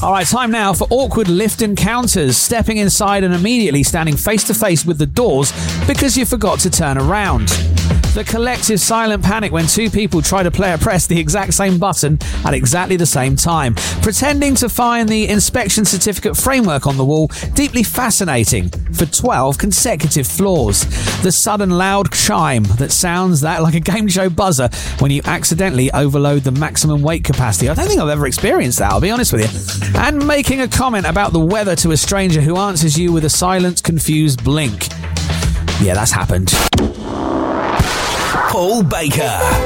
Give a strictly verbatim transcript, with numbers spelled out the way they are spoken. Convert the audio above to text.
All right, time now for awkward lift encounters. Stepping inside and immediately standing face to face with the doors because you forgot to turn around. The collective silent panic when two people try to play or press the exact same button at exactly the same time. Pretending to find the inspection certificate framework on the wall deeply fascinating for twelve consecutive floors. The sudden loud chime that sounds that like a game show buzzer when you accidentally overload the maximum weight capacity. I don't think I've ever experienced that, I'll be honest with you. And making a comment about the weather to a stranger who answers you with a silent, confused blink. Yeah, that's happened. Paul Baker.